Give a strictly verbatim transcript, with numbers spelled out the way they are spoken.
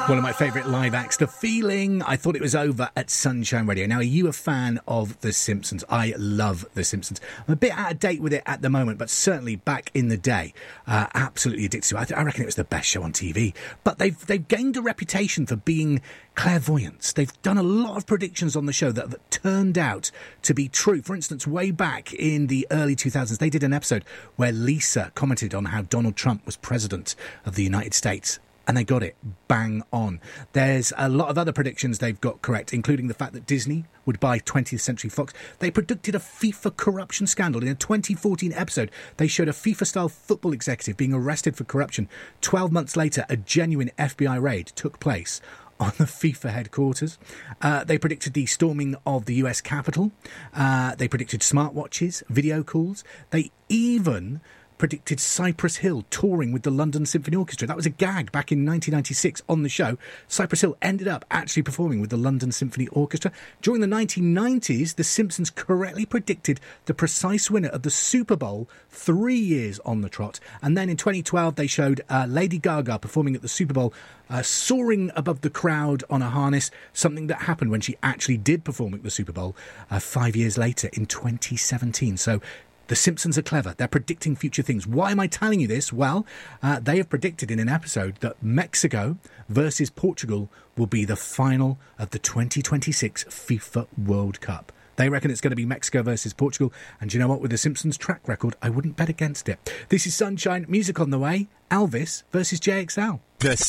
One of my favourite live acts, The Feeling. I thought it was over at Sunshine Radio. Now, are you a fan of The Simpsons? I love The Simpsons. I'm a bit out of date with it at the moment, but certainly back in the day, uh, absolutely addicted to it. I, th- I reckon it was the best show on T V. But they've they've gained a reputation for being clairvoyants. They've done a lot of predictions on the show that, that turned out to be true. For instance, way back in the early two thousands, they did an episode where Lisa commented on how Donald Trump was president of the United States. And they got it bang on. There's a lot of other predictions they've got correct, including the fact that Disney would buy twentieth Century Fox. They predicted a FIFA corruption scandal. In a twenty fourteen episode, they showed a FIFA-style football executive being arrested for corruption. Twelve months later, a genuine F B I raid took place on the FIFA headquarters. Uh, they predicted the storming of the U S Capitol. Uh, they predicted smartwatches, video calls. They even predicted Cypress Hill touring with the London Symphony Orchestra. That was a gag back in nineteen ninety-six on the show. Cypress Hill ended up actually performing with the London Symphony Orchestra. During the nineteen nineties, The Simpsons correctly predicted the precise winner of the Super Bowl three years on the trot. And then in twenty twelve, they showed uh, Lady Gaga performing at the Super Bowl, uh, soaring above the crowd on a harness, something that happened when she actually did perform at the Super Bowl uh, five years later in twenty seventeen. So The Simpsons are clever. They're predicting future things. Why am I telling you this? Well, uh, they have predicted in an episode that Mexico versus Portugal will be the final of the twenty twenty-six FIFA World Cup. They reckon it's going to be Mexico versus Portugal. And do you know what? With the Simpsons track record, I wouldn't bet against it. This is Sunshine, music on the way. Elvis versus J X L.